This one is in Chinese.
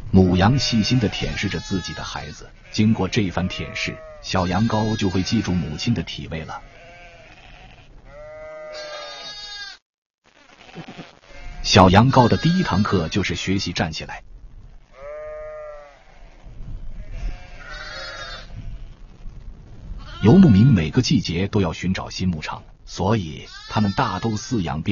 母羊细心地舔舐着自己的孩子，经过这番舔舐，小羊羔就会记住母亲的体味了。小羊羔的第一堂课就是学习站起来。游牧民每个季节都要寻找新牧场，所以他们大都饲养